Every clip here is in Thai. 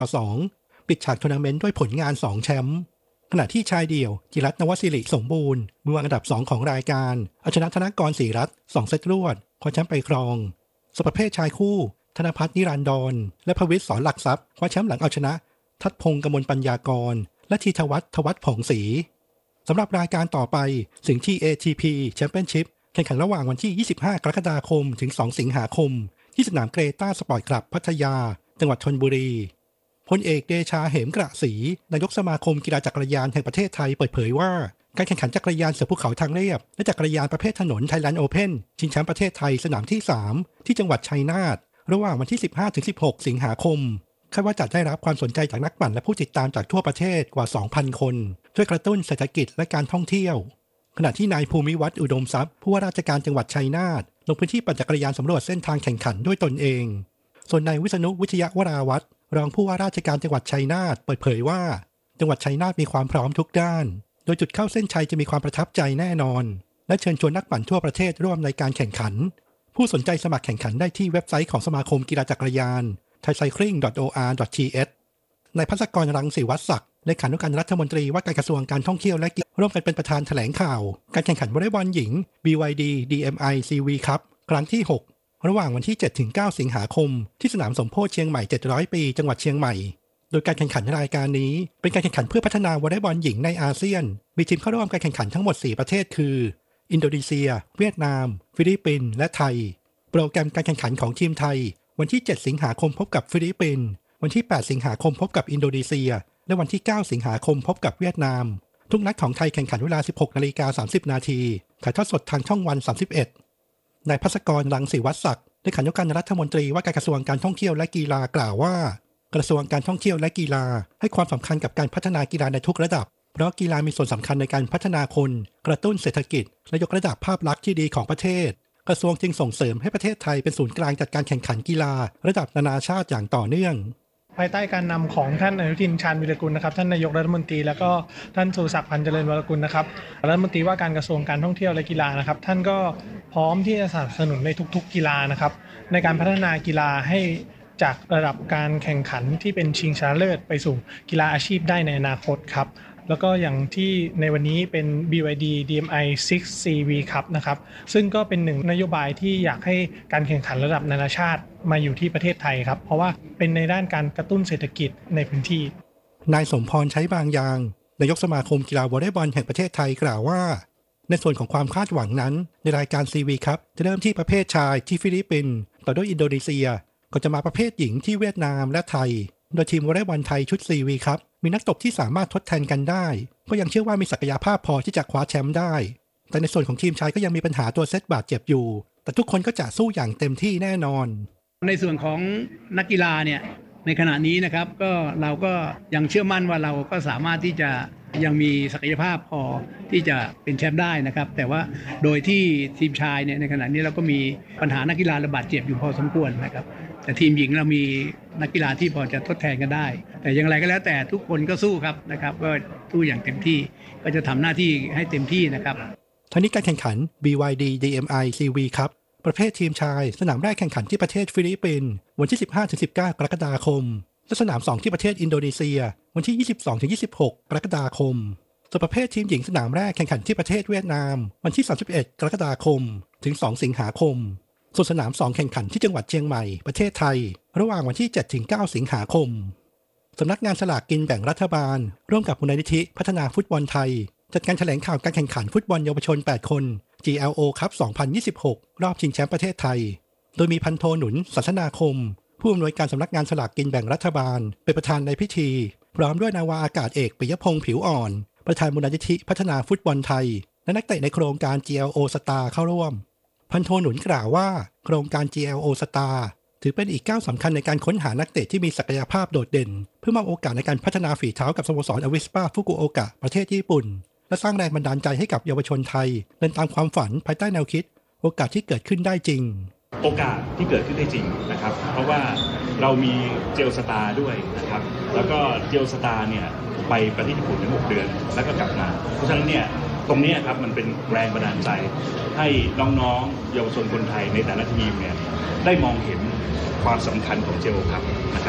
2ปิดฉากทัวร์นาเมนต์ด้วยผลงาน2แชมป์ขณะที่ชายเดี่ยวจิรัตน์ นวศิริสมบูรณ์มือวางอันดับ2ของรายการเอาชนะธนกรศรีรัตน์2เซตรวดคว้าแชมป์ไปครองส่วนประเภทชายคู่ธนภัทร นิรันดรและพวิทย์ สอนหลักทรัพย์คว้าแชมป์หลังเอาชนะทัศพงษ์ กมลปัญญากรและธีทวัฒน์ ทวัฒน์ผ่องศรีสำหรับรายการต่อไปสิงห์ TATP Championship แข่งขันระหว่างวันที่25กรกฎาคมถึง2สิงหาคมที่สนามเกรต้าสปอร์ตคลับพัทยาจังหวัดชลบุรีพลเอกเดชาเหมกระศรีนายกสมาคมกีฬาจักรยานแห่งประเทศไทยเปิดเผยว่าการแข่งขันจักรยานเสือภูเขาทางเรียบและจักรยานประเภทถนน Thailand Open ชิงแชมป์ประเทศไทยสนามที่3ที่จังหวัดชัยนาทระหว่างวันที่ 15-16 สิงหาคมคาดว่าจะได้รับความสนใจจากนักปั่นและผู้ติดตามจากทั่วประเทศกว่า 2,000 คนช่วยกระตุ้นเศรษฐกิจและการท่องเที่ยวขณะที่นายภูมิวัฒน์อุดมทรัพย์ผู้ว่าราชการจังหวัดชัยนาทลงพื้นที่ปั่นจักรยานสำรวจเส้นทางแข่งขันด้วยตนเองส่วนนายวิษณุวิทยาวราวัฒน์รองผู้ว่าราชการจังหวัดชัยนาทเปิดเผยว่าจังหวัดชัยนาทมีความพร้อมทุกด้านโดยจุดเข้าเส้นชัยจะมีความประทับใจแน่นอนและเชิญชวนนักปั่นทั่วประเทศร่วมในการแข่งขันผู้สนใจสมัครแข่งขันได้ที่เว็บไซต์ของสมาคมกีฬาจักรยาน thaicycling.or.th นายภัสกร รังสีวัฒน์ศักดิ์เลขานุการรัฐมนตรีว่าการกระทรวงการท่องเที่ยวและกีฬาร่วมกันเป็นประธานแถลงข่าวการแข่งขันวอลเลย์บอลหญิง BYD DMI CV Cup ครั้งที่6ระหว่างวันที่ 7-9 สิงหาคมที่สนามสมโพธิเชียงใหม่700ปีจังหวัดเชียงใหม่โดยการแข่งขันรายการนี้เป็นการแข่งขันเพื่อพัฒนาวอลเลย์บอลหญิงในอาเซียนมีทีมเข้าร่วมการแข่งขันทั้งหมด4ประเทศคืออินโดนีเซียเวียดนามฟิลิปปินส์และไทยโปรแกรมการแข่งขันของทีมไทยวันที่7สิงหาคมพบกับฟิลิปปินส์วันที่8สิงหาคมพบกับอินโดนีเซียและวันที่9สิงหาคมพบกับเวียดนามทุกนัดของไทยแข่งขันเวลา 16:30 น.ถ่ายทอดสดทางช่องวัน31นายภัสกร รังสีวัฒน์ศักดิ์เลขานุการรัฐมนตรีว่าการกระทรวงการท่องเที่ยวและกีฬากล่าวว่ากระทรวงการท่องเที่ยวและกีฬาให้ความสำคัญกับการพัฒนากีฬาในทุกระดับเพราะกีฬามีส่วนสำคัญในการพัฒนาคนกระตุ้นเศรษฐกิจและยกระดับภาพลักษณ์ที่ดีของประเทศกระทรวงจึงส่งเสริมให้ประเทศไทยเป็นศูนย์กลางจัดการแข่งขันกีฬาระดับนานาชาติอย่างต่อเนื่องภายใต้การนำของท่านอนุทิน ชาญวิรกูลนะครับท่านนายกรัฐมนตรีแล้วก็ท่านสุรศักดิ์ พันธ์เจริญวรกุลนะครับรัฐมนตรีว่าการกระทรวงการท่องเที่ยวและกีฬานะครับท่านก็พร้อมที่จะสนับสนุนในทุกๆกีฬานะครับในการพัฒนากีฬาให้จากระดับการแข่งขันที่เป็นชิงชนะเลิศไปสู่กีฬาอาชีพได้ในอนาคตครับแล้วก็อย่างที่ในวันนี้เป็น BYD DMI 6 CV Cup นะครับซึ่งก็เป็นหนึ่งนโยบายที่อยากให้การแข่งขันระดับนานาชาติมาอยู่ที่ประเทศไทยครับเพราะว่าเป็นในด้านการกระตุ้นเศรษฐกิจในพื้นที่นายสมพรใช้บางอย่างนายกสมาคมกีฬาวอลเลย์บอลแห่งประเทศไทยกล่าวว่าในส่วนของความคาดหวังนั้นในรายการ CV Cup จะเริ่มที่ประเภทชายที่ฟิลิปปินส์ต่อด้วยอินโดนีเซียก็จะมาประเภทหญิงที่เวียดนามและไทยโดยทีมวอลเลย์บอลไทยชุด CV Cup มีนักตบที่สามารถทดแทนกันได้ก็ยังเชื่อว่ามีศักยภาพพอที่จะคว้าแชมป์ได้แต่ในส่วนของทีมชายก็ยังมีปัญหาตัวเซตบาดเจ็บอยู่แต่ทุกคนก็จะสู้อย่างเต็มที่แน่นอนในส่วนของนักกีฬาเนี่ยในขณะนี้นะครับก็เราก็ยังเชื่อมั่นว่าเราก็สามารถที่จะยังมีศักยภาพพอที่จะเป็นแชมป์ได้นะครับแต่ว่าโดยที่ทีมชายเนี่ยในขณะนี้เราก็มีปัญหานักกีฬาระบาดเจ็บอยู่พอสมควรนะครับแต่ทีมหญิงเรามีนักกีฬาที่พอจะทดแทนกันได้แต่อย่างไรก็แล้วแต่ทุกคนก็สู้ครับนะครับก็สู้อย่างเต็มที่ก็จะทำหน้าที่ให้เต็มที่นะครับทั้งนี้การแข่งขัน BYD DMI CV Cup ประเภททีมชายสนามแรกแข่งขันที่ประเทศฟิลิปปินส์วันที่ 15-19 กรกฎาคมและสนาม2ที่ประเทศอินโดนีเซียวันที่ 22-26 กรกฎาคมส่วนประเภททีมหญิงสนามแรกแข่งขันที่ประเทศเวียดนามวันที่ 31 กรกฎาคมถึง 2 สิงหาคมส่วนสนาม2แข่งขันที่จังหวัดเชียงใหม่ประเทศไทยระหว่างวันที่ 7-9 สิงหาคมสำนักงานสลากกินแบ่งรัฐบาลร่วมกับมูลนิธิพัฒนาฟุตบอลไทยจัดการแถลงข่าวการแข่งขันฟุตบอลเยาวชน8คน GLO Cup 2026 รอบชิงแชมป์ประเทศไทยโดยมีพันโทหนุนสันทนาคมผู้อำนวยการสำนักงานสลากกินแบ่งรัฐบาลเป็นประธานในพิธีพร้อมด้วยนาวาอากาศเอกปิยพงษ์ผิวอ่อนประธานมูลนิธิพัฒนาฟุตบอลไทยและนักเตะในโครงการ GLO Star เข้าร่วมพันโทหนุนกล่าวว่าโครงการ GLO Star ถือเป็นอีกก้าวสำคัญในการค้นหานักเตะที่มีศักยภาพโดดเด่นเพื่อมอบโอกาสในการพัฒนาฝีเท้ากับสโมสรอวิสปาฟุกุโอกะประเทศญี่ปุ่นและสร้างแรงบันดาลใจให้กับเยาวชนไทยเดินตามความฝันภายใต้แนวคิดโอกาสที่เกิดขึ้นได้จริงโอกาสที่เกิดขึ้นได้จริงนะครับเพราะว่าเรามีเจลสตาร์ด้วยนะครับแล้วก็เจลสตาร์เนี่ยไปประเทศญี่ปุ่นถึง6 เดือนแล้วก็กลับมาเพราะฉะนั้นเนี่ยตรงนี้ครับมันเป็นแรงบันดาลใจให้น้องๆเยาวชนคนไทยในแต่ละทีมเนี่ยได้มองเห็นความสำคัญของเจลครับนะครับ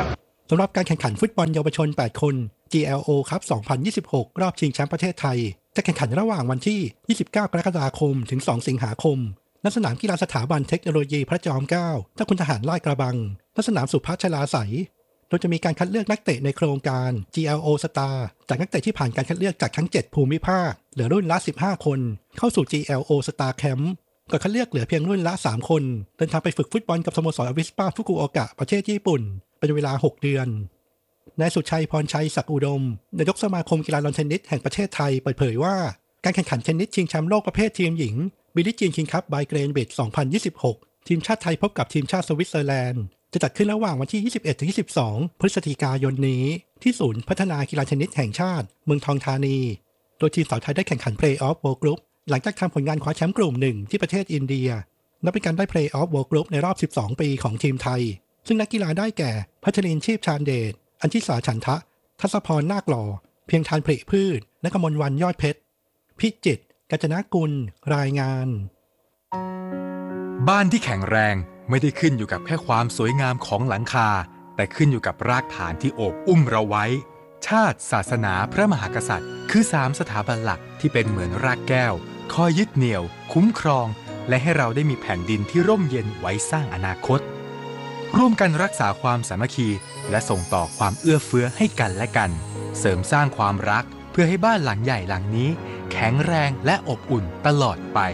สำหรับการแข่งขันฟุตบอลเยาวชน 8 คน GLO ครับ 2026 รอบชิงแชมป์ประเทศไทยจะแข่งขันระหว่างวันที่ 29 กรกฎาคม ถึง 2 สิงหาคม ณ สนามกีฬาสถาบันเทคโนโลยีพระจอมเกล้าเจ้าคุณทหารลาดกระบัง ณ สนามสุพัชลาไสยโดยจะมีการคัดเลือกนักเตะในโครงการ GLO Star จากนักเตะที่ผ่านการคัดเลือกจากทั้ง 7 ภูมิภาคเหลือรุ่นละ 15 คนเข้าสู่ GLO Star Camp ก่อนคัดเลือกเหลือเพียงรุ่นละ 3 คนเดินทางไปฝึกฟุตบอลกับสโมสรอวิสปาฟุกุโอกะประเทศญี่ปุ่นเป็นเวลา 6 เดือนนายสุชัยพรชัยศักดิ์อุดมนายกสมาคมกีฬาลอนเทนนิสแห่งประเทศไทยเปิดเผยว่าการแข่งขันเทนนิสชิงแชมป์โลกประเภททีมหญิงบิลลี่จีนคิงคัพไบเกรนเบด 2026 ทีมชาติไทยพบกับทีมชาติสวิตเซอร์แลนด์จะจัดขึ้นระหว่างวันที่ 21-22 พฤศจิกายนนี้ที่ศูนย์พัฒนากีฬาเทนนิสแห่งชาติเมืองทองธานีโดยทีมสาวไทยได้แข่งขัน Play-off World Group หลังจากทำผลงานคว้าแชมป์กลุ่มหนึ่งที่ประเทศอินเดียนับเป็นการได้ Play-off World Group ในรอบ 12 ปีของทีมไทยซึ่งนักกีฬาได้แก่พัชรินทร์ชีพชาญเดชอัญชิสาฉันทะทัศพรนาคหล่อเพียงทานผลิพืชและกมลวรรณยอดเพชรพิจิตรกัญจนกุลรายงานบ้านที่แข็งแรงไม่ได้ขึ้นอยู่กับแค่ความสวยงามของหลังคาแต่ขึ้นอยู่กับรากฐานที่โอบอุ้มเราไว้ชาติศาสนาพระมหากษัตริย์คือ3สถาบันหลักที่เป็นเหมือนรากแก้วคอยยึดเหนี่ยวคุ้มครองและให้เราได้มีแผ่นดินที่ร่มเย็นไว้สร้างอนาคตร่วมกันรักษาความสามัคคีและส่งต่อความเอื้อเฟื้อให้กันและกันเสริมสร้างความรักเพื่อให้บ้านหลังใหญ่หลังนี้แข็งแรงและอบอุ่นตลอดไป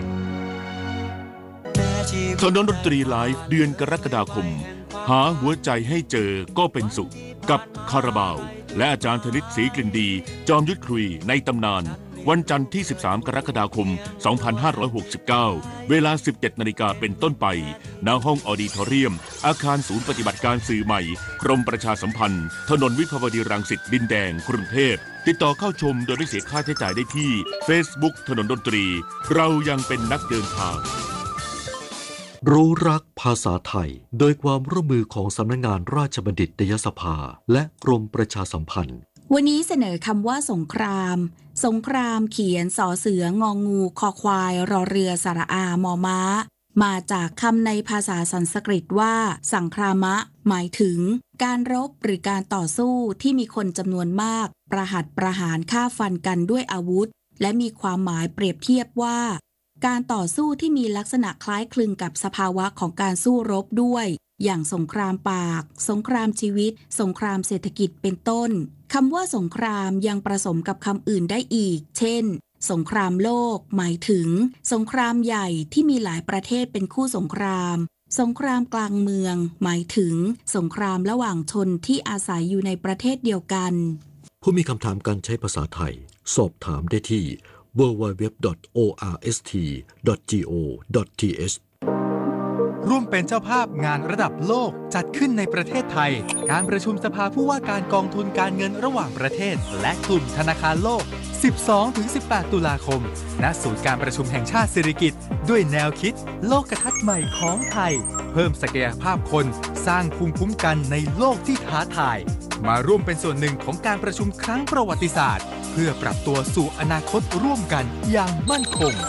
ถนนดนตรีไลฟ์เดือนกรกฎาคมหาหัวใจให้เจอก็เป็นสุขกับคาราบาวและอาจารย์ธนิตศรีกลิ่นดีจอมยุทธคุยในตำนานวันจันทร์ที่ 13 กรกฎาคม 2569 เวลา 17 นาฬิกาเป็นต้นไปณห้องออดิทอเรียมอาคารศูนย์ปฏิบัติการสื่อใหม่กรมประชาสัมพันธ์ถนนวิภาวดีรังสิตดินแดงกรุงเทพติดต่อเข้าชมโดยไม่เสียค่าใช้จ่ายได้ที่ Facebook ถนนดนตรีเรายังเป็นนักเดินทางรู้รักภาษาไทยโดยความร่วมมือของสำนักงานราชบัณฑิตยสภาและกรมประชาสัมพันธ์วันนี้เสนอคำว่าสงครามสงครามเขียนสอเสืององูคอควายรอเรือสระอามอม้ามาจากคำในภาษาสันสกฤตว่าสังครามะหมายถึงการรบหรือการต่อสู้ที่มีคนจำนวนมากประหัตประหารฆ่าฟันกันด้วยอาวุธและมีความหมายเปรียบเทียบว่าการต่อสู้ที่มีลักษณะคล้ายคลึงกับสภาวะของการสู้รบด้วยอย่างสงครามปากสงครามชีวิตสงครามเศรษฐกิจเป็นต้นคำว่าสงครามยังผสมกับคำอื่นได้อีกเช่นสงครามโลกหมายถึงสงครามใหญ่ที่มีหลายประเทศเป็นคู่สงครามสงครามกลางเมืองหมายถึงสงครามระหว่างชนที่อาศัยอยู่ในประเทศเดียวกันผู้มีคำถามการใช้ภาษาไทยสอบถามได้ที่www.orst.go.th ร่วมเป็นเจ้าภาพงานระดับโลกจัดขึ้นในประเทศไทยการประชุมสภาผู้ว่าการกองทุนการเงินระหว่างประเทศและกลุ่มธนาคารโลก 12-18 ตุลาคมณศูนย์การประชุมแห่งชาติสิริกิติ์ด้วยแนวคิดโลกทัศน์ใหม่ของไทยเพิ่มศักยภาพคนสร้างภูมิคุ้มกันในโลกที่ท้าทายมาร่วมเป็นส่วนหนึ่งของการประชุมครั้งประวัติศาสตร์เพื่อปรับตัวสู่อนาคตร่วมกันอย่างมั่นคง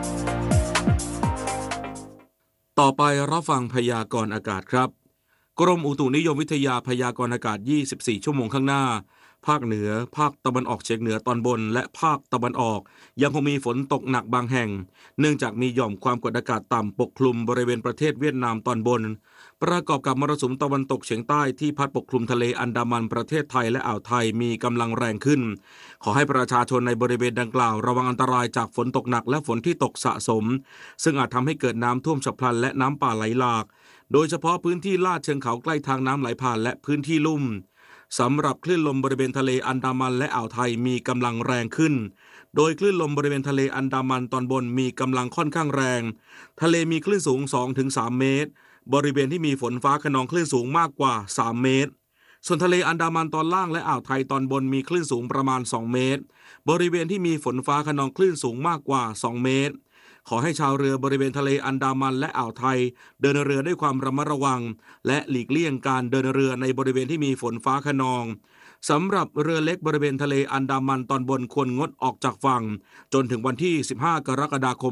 ต่อไปรับฟังพยากรณ์อากาศครับกรมอุตุนิยมวิทยาพยากรณ์อากาศ24ชั่วโมงข้างหน้าภาคเหนือภาคตะวันออกเฉียงเหนือตอนบนและภาคตะวันออกยังคงมีฝนตกหนักบางแห่งเนื่องจากมีหย่อมความกดอากาศต่ำปกคลุมบริเวณประเทศเวียดนามตอนบนประกอบกับมรสุมตะวันตกเฉียงใต้ที่พัดปกคลุมทะเลอันดามันประเทศไทยและอ่าวไทยมีกำลังแรงขึ้นขอให้ประชาชนในบริเวณดังกล่าวระวังอันตรายจากฝนตกหนักและฝนที่ตกสะสมซึ่งอาจทำให้เกิดน้ำท่วมฉับพลันและน้ำป่าไหลหลากโดยเฉพาะพื้นที่ลาดเชิงเขาใกล้ทางน้ำไหลผ่านและพื้นที่ลุ่มสำหรับคลื่นลมบริเวณทะเลอันดามันและอ่าวไทยมีกำลังแรงขึ้นโดยคลื่นลมบริเวณทะเลอันดามันตอนบนมีกำลังค่อนข้างแรงทะเลมีคลื่นสูง 2-3 เมตรบริเวณที่มีฝนฟ้าคะนองคลื่นสูงมากกว่า3เมตรส่วนทะเลอันดามันตอนล่างและอ่าวไทยตอนบนมีคลื่นสูงประมาณ2เมตรบริเวณที่มีฝนฟ้าคะนองคลื่นสูงมากกว่า2เมตรขอให้ชาวเรือบริเวณทะเลอันดามันและอ่าวไทยเดินเรือด้วยความระมัดระวังและหลีกเลี่ยงการเดินเรือในบริเวณที่มีฝนฟ้าคะนองสำหรับเรือเล็กบริเวณทะเลอันดามันตอนบนควรงดออกจากฝั่งจนถึงวันที่15กรกฎาคม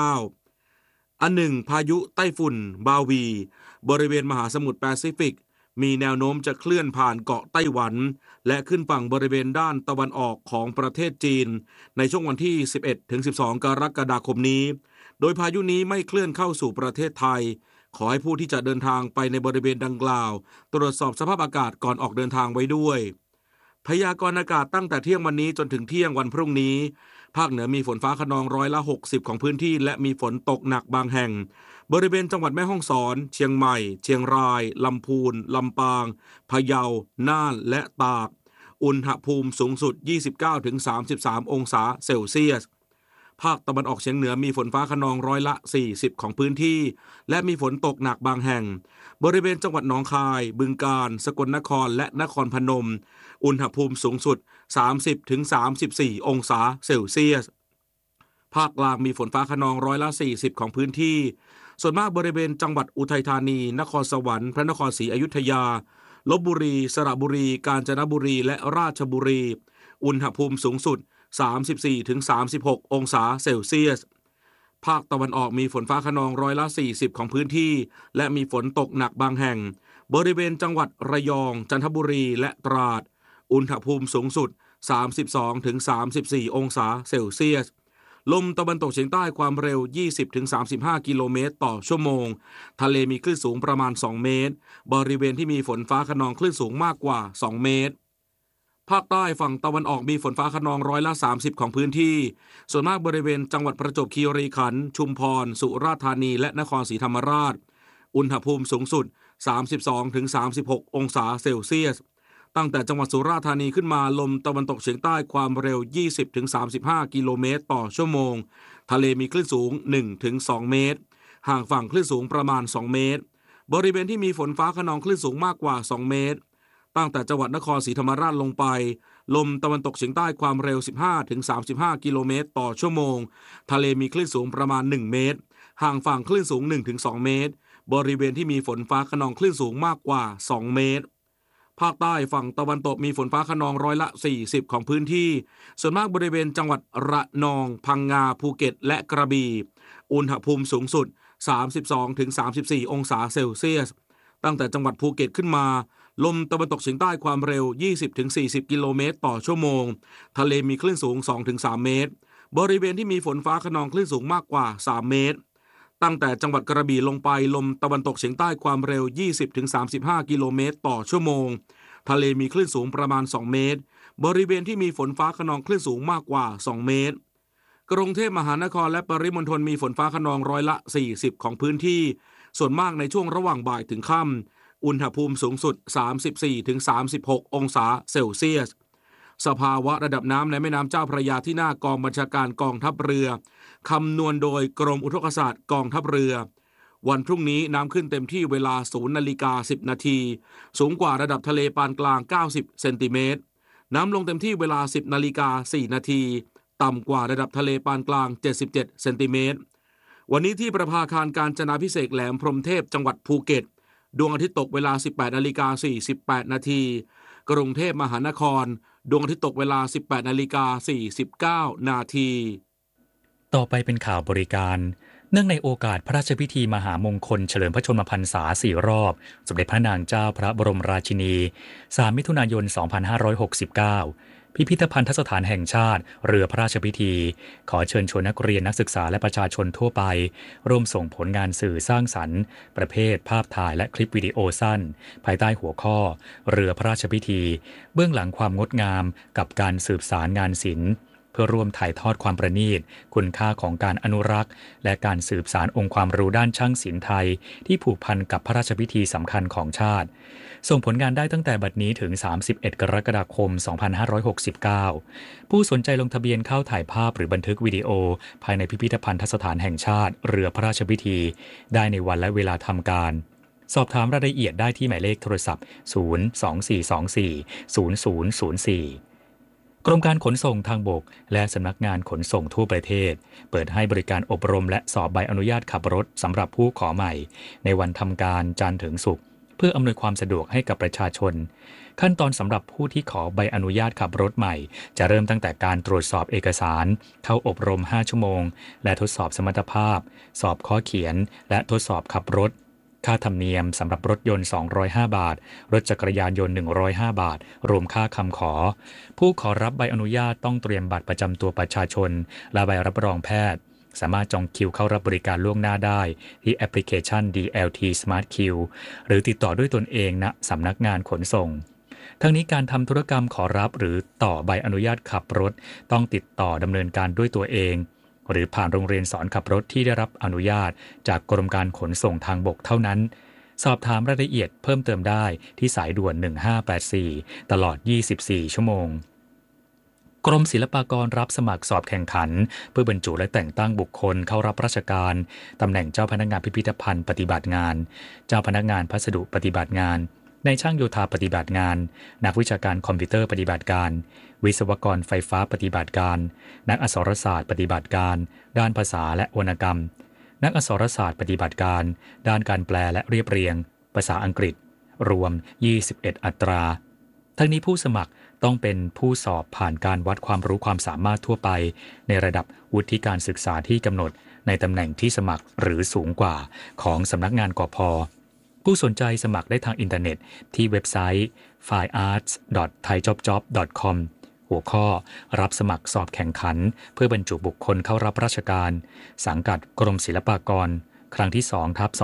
2569อันหนึ่งพายุไต้ฝุ่นบาวีบริเวณมหาสมุทรแปซิฟิกมีแนวโน้มจะเคลื่อนผ่านเกาะไต้หวันและขึ้นฝั่งบริเวณด้านตะวันออกของประเทศจีนในช่วงวันที่ 11-12 กรกฎาคมนี้โดยพายุนี้ไม่เคลื่อนเข้าสู่ประเทศไทยขอให้ผู้ที่จะเดินทางไปในบริเวณดังกล่าวตรวจสอบสภาพอากาศก่อนออกเดินทางไว้ด้วยพยากรณ์อากาศตั้งแต่เที่ยงวันนี้จนถึงเที่ยงวันพรุ่งนี้ภาคเหนือมีฝนฟ้าคะนอง60%ของพื้นที่และมีฝนตกหนักบางแห่งบริเวณจังหวัดแม่ฮ่องสอนเชียงใหม่เชียงรายลำพูนลำปางพะเยาน่านและตากอุณหภูมิสูงสุด 29-33 องศาเซลเซียสภาคตะวันออกเฉียงเหนือมีฝนฟ้าคะนอง40%ของพื้นที่และมีฝนตกหนักบางแห่งบริเวณจังหวัดหนองคายบึงกาฬสกลนครและนครพนมอุณหภูมิสูงสุด 30-34 องศาเซลเซียสภาคกลางมีฝนฟ้าคะนอง40%ของพื้นที่ส่วนมากบริเวณจังหวัดอุทัยธานีนครสวรรค์พระนครศรีอยุธยาลพบุรีสระบุรีกาญจนบุรีและราชบุรีอุณหภูมิสูงสุด 34-36 องศาเซลเซียสภาคตะวันออกมีฝนฟ้าคะนอง40%ของพื้นที่และมีฝนตกหนักบางแห่งบริเวณจังหวัดระยองจันทบุรีและตราดอุณหภูมิสูงสุด 32-34 องศาเซลเซียสลมตะวันตกเฉียงใต้ความเร็ว 20-35 กิโลเมตรต่อชั่วโมงทะเลมีคลื่นสูงประมาณ2เมตรบริเวณที่มีฝนฟ้าคะนองคลื่นสูงมากกว่า2เมตรภาคใต้ฝั่งตะวันออกมีฝนฟ้าคะนอง30%ของพื้นที่ส่วนมากบริเวณจังหวัดประจวบคีรีขันธ์ชุมพรสุราษฎร์ธานีและนครศรีธรรมราชอุณหภูมิสูงสุด 32-36 องศาเซลเซียสตั้งแต่จังหวัดสุราษฎร์ธานีขึ้นมาลมตะวันตกเฉียงใต้ความเร็ว 20-35 กิโลเมตรต่อชั่วโมงทะเลมีคลื่นสูง 1-2 เมตรห่างฝั่งคลื่นสูงประมาณ2เมตรบริเวณที่มีฝนฟ้าคะนองคลื่นสูงมากกว่า2เมตรตั้งแต่จังหวัดนครศรีธรรมราชลงไปลมตะวันตกเฉียงใต้ความเร็ว 15-35 กิโลเมตรต่อชั่วโมงทะเลมีคลื่นสูงประมาณ1เมตรห่างฝั่งคลื่นสูง 1-2 เมตรบริเวณที่มีฝนฟ้าคะนองคลื่นสูงมากกว่า2เมตรภาคใต้ฝั่งตะวันตกมีฝนฟ้าคะนอง40%ของพื้นที่ส่วนมากบริเวณจังหวัดระนองพังงาภูเก็ตและกระบี่อุณหภูมิสูงสุด 32-34 องศาเซลเซียสตั้งแต่จังหวัดภูเก็ตขึ้นมาลมตะวันตกเฉียงใต้ความเร็ว 20-40 กิโลเมตรต่อชั่วโมงทะเลมีคลื่นสูง 2-3 เมตรบริเวณที่มีฝนฟ้าคะนองคลื่นสูงมากกว่า3เมตรตั้งแต่จังหวัดกระบี่ลงไปลมตะวันตกเฉียงใต้ความเร็ว 20-35 กิโลเมตรต่อชั่วโมงทะเลมีคลื่นสูงประมาณ2เมตรบริเวณที่มีฝนฟ้าคะนองคลื่นสูงมากกว่า2เมตรกรุงเทพมหานครและปริมณฑลมีฝนฟ้าคะนอง40%ของพื้นที่ส่วนมากในช่วงระหว่างบ่ายถึงค่ำอุณหภูมิสูงสุด 34-36 องศาเซลเซียสสภาวะระดับน้ำในแม่น้ำเจ้าพระยาที่หน้ากองบัญชาการกองทัพเรือคำนวณโดยกรมอุทกศาสตร์กองทัพเรือวันพรุ่งนี้น้ำขึ้นเต็มที่เวลา 0:10 น.สูงกว่าระดับทะเลปานกลาง90เซนติเมตรน้ำลงเต็มที่เวลา 10:04 น.ต่ำกว่าระดับทะเลปานกลาง77เซนติเมตรวันนี้ที่ประภาคารกาญจนาภิเษกแหลมพรหมเทพจังหวัดภูเก็ตดวงอาทิตย์ตกเวลา 18:48 น.กรุงเทพมหานครดวงอาทิตย์ตกเวลา 18:49 น. ต่อไปเป็นข่าวบริการเนื่องในโอกาสพระราชพิธีมหามงคลเฉลิมพระชนมพรรษา4 รอบสมเด็จพระนางเจ้าพระบรมราชินี3 มิถุนายน 2569พิพิธภัณฑสถานแห่งชาติเรือพระราชพิธีขอเชิญชวนนักเรียนนักศึกษาและประชาชนทั่วไปร่วมส่งผลงานสื่อสร้างสรรค์ประเภทภาพถ่ายและคลิปวิดีโอสั้นภายใต้หัวข้อเรือพระราชพิธีเบื้องหลังความงดงามกับการสืบสารงานศิลป์เพื่อร่วมถ่ายทอดความประณีตคุณค่าของการอนุรักษ์และการสืบสานองค์ความรู้ด้านช่างศิลป์ไทยที่ผูกพันกับพระราชพิธีสำคัญของชาติส่งผลงานได้ตั้งแต่บัดนี้ถึง31 กรกฎาคม 2569ผู้สนใจลงทะเบียนเข้าถ่ายภาพหรือบันทึกวิดีโอภายในพิพิธภัณฑสถานแห่งชาติเรือพระราชพิธีได้ในวันและเวลาทำการสอบถามรายละเอียดได้ที่หมายเลขโทรศัพท์024240004กรมการขนส่งทางบกและสำนักงานขนส่งทั่วประเทศเปิดให้บริการอบรมและสอบใบอนุญาตขับรถสำหรับผู้ขอใหม่ในวันทำการจันทร์ถึงศุกร์เพื่ออำนวยความสะดวกให้กับประชาชนขั้นตอนสำหรับผู้ที่ขอใบอนุญาตขับรถใหม่จะเริ่มตั้งแต่การตรวจสอบเอกสารเข้าอบรม5 ชั่วโมงและทดสอบสมรรถภาพสอบข้อเขียนและทดสอบขับรถค่าธรรมเนียมสำหรับรถยนต์205 บาทรถจักรยานยนต์105 บาทรวมค่าคำขอผู้ขอรับใบอนุญาตต้องเตรียมบัตรประจำตัวประชาชนและใบรับรองแพทย์สามารถจองคิวเข้ารับบริการล่วงหน้าได้ที่แอปพลิเคชัน DLT Smart Queue หรือติดต่อด้วยตนเองณสำนักงานขนส่งทั้งนี้การทำธุรกรรมขอรับหรือต่อใบอนุญาตขับรถต้องติดต่อดำเนินการด้วยตัวเองหรือผ่านโรงเรียนสอนขับรถที่ได้รับอนุญาตจากกรมการขนส่งทางบกเท่านั้นสอบถามรายละเอียดเพิ่มเติมได้ที่สายด่วน1584ตลอด24ชั่วโมงกรมศิลปากรรับสมัครสอบแข่งขันเพื่อบรรจุและแต่งตั้งบุคคลเข้ารับราชการตำแหน่งเจ้าพนักงานพิพิธภัณฑ์ปฏิบัติงานเจ้าพนักงานพัสดุปฏิบัติงานนายช่างโยธาปฏิบัติงานนักวิชาการคอมพิวเตอร์ปฏิบัติการวิศวกรไฟฟ้าปฏิบัติการนักอักษรศาสตร์ปฏิบัติการด้านภาษาและวรรณกรรมนักอักษรศาสตร์ปฏิบัติการด้านการแปลและเรียบเรียงภาษาอังกฤษรวม21อัตราทั้งนี้ผู้สมัครต้องเป็นผู้สอบผ่านการวัดความรู้ความสามารถทั่วไปในระดับวุฒิการศึกษาที่กำหนดในตำแหน่งที่สมัครหรือสูงกว่าของสำนักงานกพ.ผู้สนใจสมัครได้ทางอินเทอร์เน็ตที่เว็บไซต์ filearts.thaijobjob.com หัวข้อรับสมัครสอบแข่งขันเพื่อบรรจุบุคคลเข้ารับราชการสังกัดกรมศิลปากรครั้งที่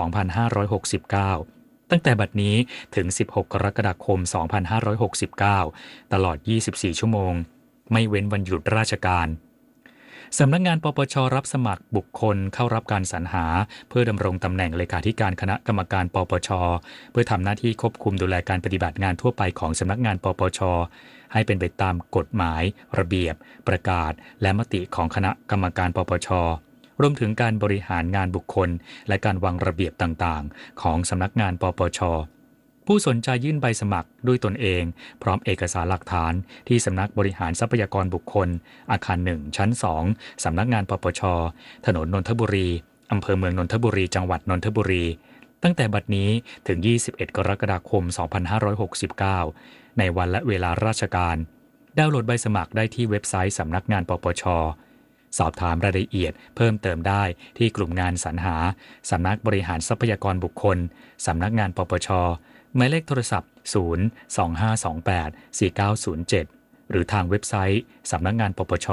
2/2569ตั้งแต่บัดนี้ถึง16กรกฎาคม2569ตลอด24ชั่วโมงไม่เว้นวันหยุดราชการสำนักงานปปช.รับสมัครบุคคลเข้ารับการสรรหาเพื่อดำรงตำแหน่งเลขาธิการคณะกรรมการปปช.เพื่อทำหน้าที่ควบคุมดูแลการปฏิบัติงานทั่วไปของสำนักงานปปช.ให้เป็นไปตามกฎหมายระเบียบประกาศและมติของคณะกรรมการปปช.รวมถึงการบริหารงานบุคคลและการวางระเบียบต่างๆของสำนักงานปปช.ผู้สนใจยื่นใบสมัครด้วยตนเองพร้อมเอกสารหลักฐานที่สำนักบริหารทรัพยากรบุคคลอาคาร1ชั้น2สำนักงานปปช.ถนนนนทบุรีอำเภอเมืองนนทบุรีจังหวัดนนทบุรีตั้งแต่บัดนี้ถึง21กรกฎาคม2569ในวันและเวลาราชการดาวน์โหลดใบสมัครได้ที่เว็บไซต์สำนักงานปปช.สอบถามรายละเอียดเพิ่มเติมได้ที่กลุ่มงานสรรหาสำนักบริหารทรัพยากรบุคคลสำนักงานปปช.หมายเลขโทรศัพท์025284907หรือทางเว็บไซต์สำนักงานปปช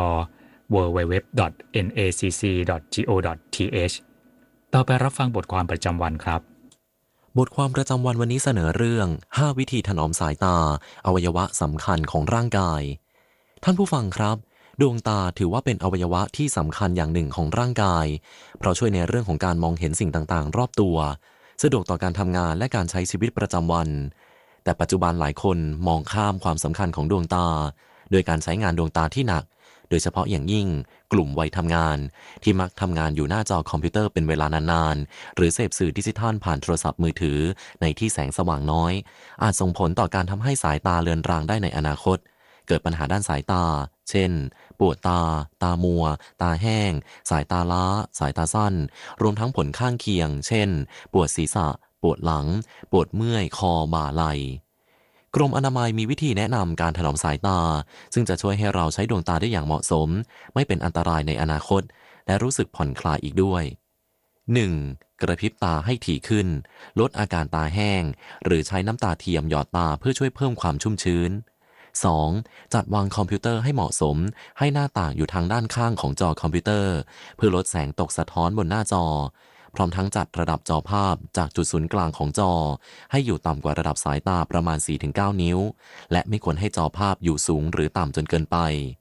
www.nacc.go.th ต่อไปรับฟังบทความประจำวันครับบทความประจำวันวันนี้เสนอเรื่อง5วิธีถนอมสายตาอวัยวะสำคัญของร่างกายท่านผู้ฟังครับดวงตาถือว่าเป็นอวัยวะที่สำคัญอย่างหนึ่งของร่างกายเพราะช่วยในเรื่องของการมองเห็นสิ่งต่างๆรอบตัวสะดวกต่อการทำงานและการใช้ชีวิตประจำวันแต่ปัจจุบันหลายคนมองข้ามความสำคัญของดวงตาโดยการใช้งานดวงตาที่หนักโดยเฉพาะอย่างยิ่งกลุ่มวัยทำงานที่มักทำงานอยู่หน้าจอคอมพิวเตอร์เป็นเวลานานๆหรือเสพสื่อดิจิทัลผ่านโทรศัพท์มือถือในที่แสงสว่างน้อยอาจส่งผลต่อการทำให้สายตาเลือนรางได้ในอนาคตเกิดปัญหาด้านสายตาเช่นปวดตาตามัวตาแห้งสายตาล้าสายตาสั้นรวมทั้งผลข้างเคียงเช่นปวดศีรษะปวดหลังปวดเมื่อยคอบ่าไหล่กรมอนามัยมีวิธีแนะนำการถนอมสายตาซึ่งจะช่วยให้เราใช้ดวงตาได้อย่างเหมาะสมไม่เป็นอันตรายในอนาคตและรู้สึกผ่อนคลายอีกด้วย 1. กระพริบตาให้ถี่ขึ้นลดอาการตาแห้งหรือใช้น้ำตาเทียมหยอดตาเพื่อช่วยเพิ่มความชุ่มชื้น 2. จัดวางคอมพิวเตอร์ให้เหมาะสมให้หน้าต่างอยู่ทางด้านข้างของจอคอมพิวเตอร์เพื่อลดแสงตกสะท้อนบนหน้าจอพร้อมทั้งจัดระดับจอภาพจากจุดศูนย์กลางของจอให้อยู่ต่ำกว่าระดับสายตาประมาณ 4-9 นิ้วและไม่ควรให้จอภาพอยู่สูงหรือต่ำจนเกินไป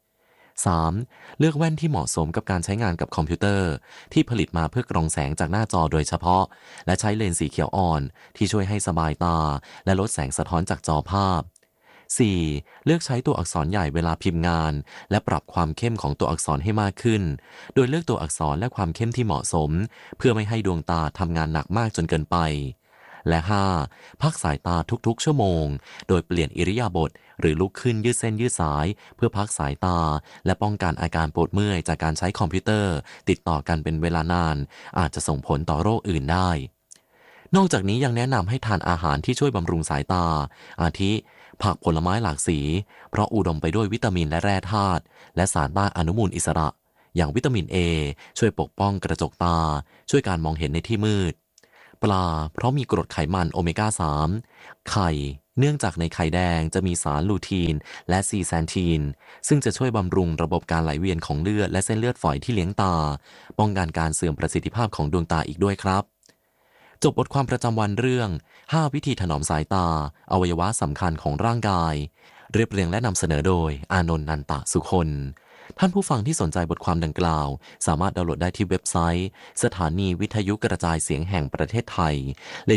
3. เลือกแว่นที่เหมาะสมกับการใช้งานกับคอมพิวเตอร์ที่ผลิตมาเพื่อกรองแสงจากหน้าจอโดยเฉพาะและใช้เลนส์สีเขียวอ่อนที่ช่วยให้สบายตาและลดแสงสะท้อนจากจอภาพ 4. เลือกใช้ตัวอักษรใหญ่เวลาพิมพ์งานและปรับความเข้มของตัวอักษรให้มากขึ้นโดยเลือกตัวอักษรและความเข้มที่เหมาะสมเพื่อไม่ให้ดวงตาทำงานหนักมากจนเกินไปและ 5. พักสายตาทุกๆชั่วโมงโดยเปลี่ยนอิริยาบถหรือลุกขึ้นยืดเส้นยืดสายเพื่อพักสายตาและป้องกันอาการปวดเมื่อยจากการใช้คอมพิวเตอร์ติดต่อกันเป็นเวลานานอาจจะส่งผลต่อโรคอื่นได้นอกจากนี้ยังแนะนำให้ทานอาหารที่ช่วยบำรุงสายตาอาทิผักผลไม้หลากสีเพราะอุดมไปด้วยวิตามินและแร่ธาตุและสารต้านอนุมูลอิสระอย่างวิตามิน A ช่วยปกป้องกระจกตาช่วยการมองเห็นในที่มืดปลาเพราะมีกรดไขมันโอเมก้า 3 ไข่เนื่องจากในไข่แดงจะมีสารลูทีนและซีแซนทีนซึ่งจะช่วยบำรุงระบบการไหลเวียนของเลือดและเส้นเลือดฝอยที่เลี้ยงตาป้องกันการเสื่อมประสิทธิภาพของดวงตาอีกด้วยครับจบบทความประจำวันเรื่อง5วิธีถนอมสายตาอวัยวะสำคัญของร่างกายเรียบเรียงและนำเสนอโดยอานนท์ นันตะสุคนท่านผู้ฟังที่สนใจบทความดังกล่าวสามารถดาวน์โหลดได้ที่เว็บไซต์สถานีวิทยุกระจายเสียงแห่งประเทศไทย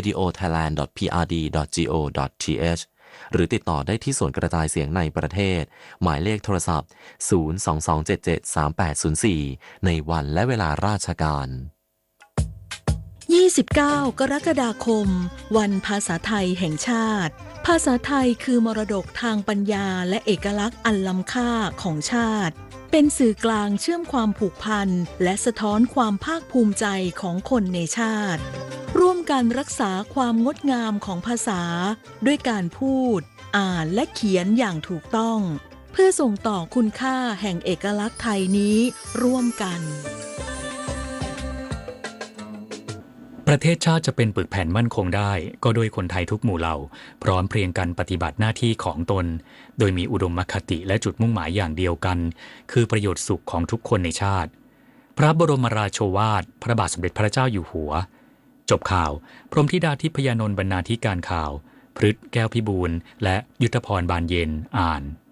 radiothailand.prd.go.th หรือติดต่อได้ที่ส่วนกระจายเสียงในประเทศหมายเลขโทรศัพท์ 022773804 ในวันและเวลาราชการ 29 กรกฎาคมวันภาษาไทยแห่งชาติภาษาไทยคือมรดกทางปัญญาและเอกลักษณ์อันล้ำค่าของชาติเป็นสื่อกลางเชื่อมความผูกพันและสะท้อนความภาคภูมิใจของคนในชาติร่วมกันรักษาความงดงามของภาษาด้วยการพูดอ่านและเขียนอย่างถูกต้องเพื่อส่งต่อคุณค่าแห่งเอกลักษณ์ไทยนี้ร่วมกันประเทศชาติจะเป็นปึกแผ่นมั่นคงได้ก็โดยคนไทยทุกหมู่เหล่าพร้อมเพรียงกันปฏิบัติหน้าที่ของตนโดยมีอุดมคติและจุดมุ่งหมายอย่างเดียวกันคือประโยชน์สุขของทุกคนในชาติพระบรมราโชวาทพระบาทสมเด็จพระเจ้าอยู่หัวจบข่าวพรหมธิดาทิพยานนท์บรรณาธิการข่าวพฤทธิ์แก้วพิบูลและยุทธพรบานเย็นอ่าน